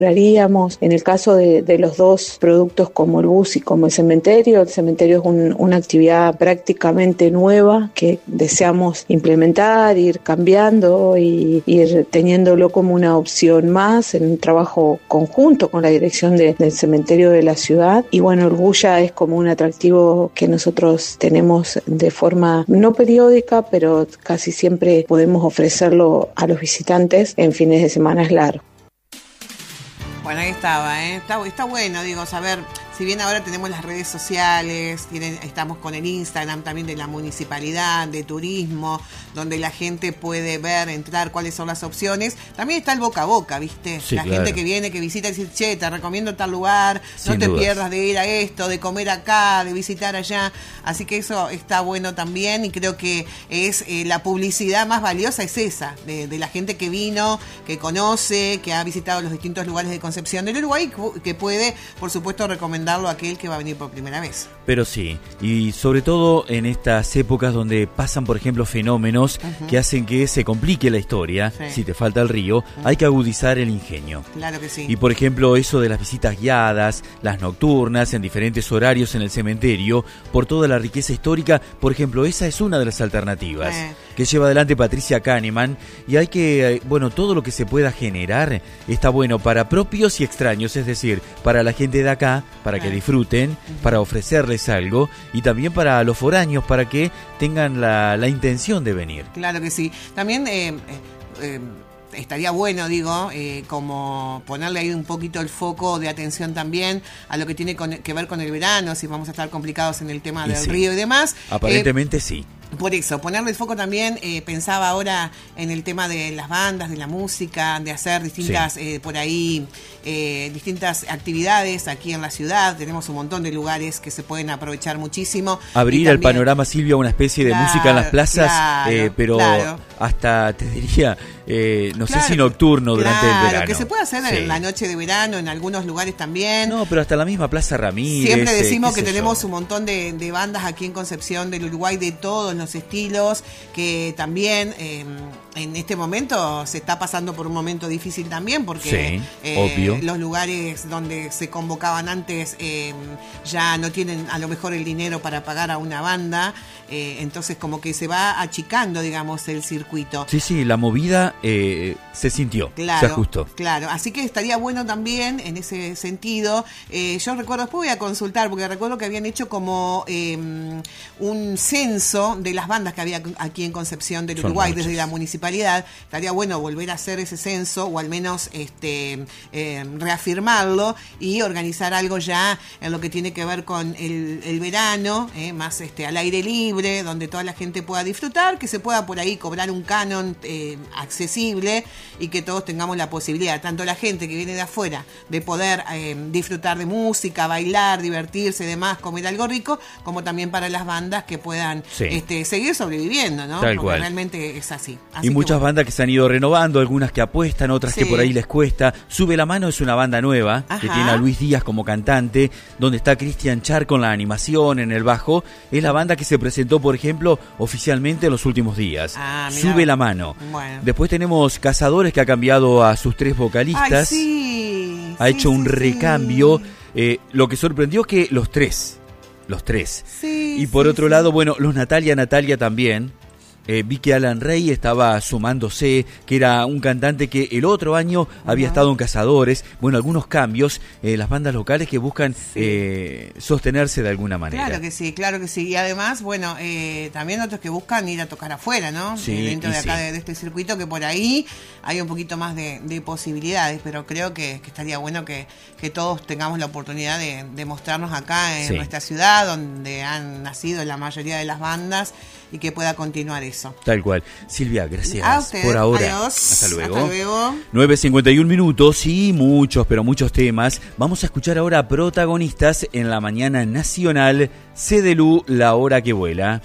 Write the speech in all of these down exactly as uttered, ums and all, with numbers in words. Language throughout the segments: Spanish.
Haríamos, en el caso de, de los dos productos como el bus y como el cementerio, el cementerio es un, una actividad prácticamente nueva que deseamos implementar, ir cambiando y ir teniéndolo como una opción más en un trabajo conjunto con la dirección de, del cementerio de la ciudad. Y bueno, el bus ya es como un atractivo que nosotros tenemos de forma no periódica, pero casi siempre podemos ofrecerlo a los visitantes en fines de semana largos. Bueno, ahí estaba, ¿eh? Está, está bueno, digo, saber, si bien ahora tenemos las redes sociales, tienen, estamos con el Instagram también de la municipalidad, de turismo, donde la gente puede ver, entrar, cuáles son las opciones. También está el boca a boca, ¿viste? Sí, la claro. gente que viene, que visita y dice, che, te recomiendo tal lugar, Sin no te dudas. pierdas de ir a esto, de comer acá, de visitar allá. Así que eso está bueno también y creo que es eh, la publicidad más valiosa es esa, de, de la gente que vino, que conoce, que ha visitado los distintos lugares de Concepción del Uruguay, que puede, por supuesto, recomendarlo a aquel que va a venir por primera vez. Pero sí, y sobre todo en estas épocas donde pasan, por ejemplo, fenómenos uh-huh. que hacen que se complique la historia, sí. si te falta el río, uh-huh. hay que agudizar el ingenio. Claro que sí. Y por ejemplo, eso de las visitas guiadas, las nocturnas, en diferentes horarios en el cementerio, por toda la riqueza histórica, por ejemplo, esa es una de las alternativas eh. que lleva adelante Patricia Kahneman, y hay que, bueno, todo lo que se pueda generar está bueno para propios y extraños, es decir, para la gente de acá, para que disfruten, para ofrecerles algo, y también para los foráneos, para que tengan la, la intención de venir. Claro que sí. También eh, eh, eh, estaría bueno, digo, eh, como ponerle ahí un poquito el foco de atención también a lo que tiene con, que ver con el verano, si vamos a estar complicados en el tema y del sí. río y demás. Aparentemente eh, sí. Por eso, ponerle el foco también, eh, pensaba ahora en el tema de las bandas, de la música, de hacer distintas, sí. eh, por ahí, eh, distintas actividades aquí en la ciudad. Tenemos un montón de lugares que se pueden aprovechar muchísimo. Abrir también, el panorama, Silvia, una especie de claro, música en las plazas, claro, eh, pero claro. hasta, te diría, eh, no claro, sé si nocturno durante claro, el verano. Que se puede hacer sí. en la noche de verano, en algunos lugares también. No, pero hasta la misma Plaza Ramírez. Siempre decimos eh, que tenemos yo? un montón de, de bandas aquí en Concepción del Uruguay de todos los estilos, que también eh, en este momento se está pasando por un momento difícil también, porque sí, eh, obvio. los lugares donde se convocaban antes eh, ya no tienen a lo mejor el dinero para pagar a una banda, eh, entonces como que se va achicando, digamos, el circuito. Sí, sí, la movida eh, se sintió, claro, se ajustó. Claro, así que estaría bueno también en ese sentido. Eh, yo recuerdo, después voy a consultar, porque recuerdo que habían hecho como eh, un censo de las bandas que había aquí en Concepción del Uruguay. Son desde muchas. La municipalidad. Estaría bueno volver a hacer ese censo, o al menos este eh, reafirmarlo y organizar algo ya en lo que tiene que ver con el, el verano, eh, más este al aire libre, donde toda la gente pueda disfrutar, que se pueda por ahí cobrar un canon eh, accesible y que todos tengamos la posibilidad, tanto la gente que viene de afuera, de poder eh, disfrutar de música, bailar, divertirse, demás, comer algo rico, como también para las bandas que puedan sí. este, seguir sobreviviendo, ¿no? Tal Porque cual. Realmente es así. así y muchas bueno. bandas que se han ido renovando, algunas que apuestan, otras sí. que por ahí les cuesta. Sube la Mano es una banda nueva, Ajá. que tiene a Luis Díaz como cantante, donde está Cristian Char con la animación en el bajo. Es la banda que se presentó, por ejemplo, oficialmente en los últimos días. Ah, Sube la Mano. Bueno. Después tenemos Cazadores, que ha cambiado a sus tres vocalistas. Ay, sí. Ha sí, hecho sí, un sí. recambio. Eh, lo que sorprendió es que los tres, los tres. Sí, y por sí, otro sí. lado, bueno, los Natalia Natalia también. Eh, vi que Alan Rey estaba sumándose, que era un cantante que el otro año uh-huh. había estado en Cazadores. Bueno, algunos cambios, eh, las bandas locales que buscan sí. eh, sostenerse de alguna manera. Claro que sí, claro que sí. Y además, bueno, eh, también otros que buscan ir a tocar afuera, ¿no? Sí, eh, dentro de acá sí. de, de este circuito, que por ahí hay un poquito más de, de posibilidades, pero creo que, que estaría bueno que, que todos tengamos la oportunidad de, de mostrarnos acá en sí. nuestra ciudad, donde han nacido la mayoría de las bandas, y que pueda continuar eso. Tal cual. Silvia, gracias a usted. por ahora. Adiós. Hasta luego. Hasta luego. nueve cincuenta y un minutos y muchos, pero muchos temas. Vamos a escuchar ahora protagonistas en la mañana nacional. Cedelú, la hora que vuela.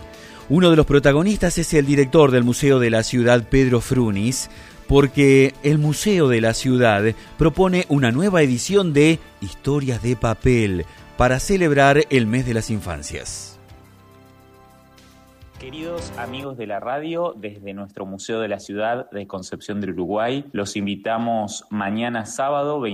Uno de los protagonistas es el director del Museo de la Ciudad, Pedro Frunis, porque el Museo de la Ciudad propone una nueva edición de Historias de Papel para celebrar el mes de las infancias. Queridos amigos de la radio, desde nuestro Museo de la Ciudad de Concepción del Uruguay, los invitamos mañana sábado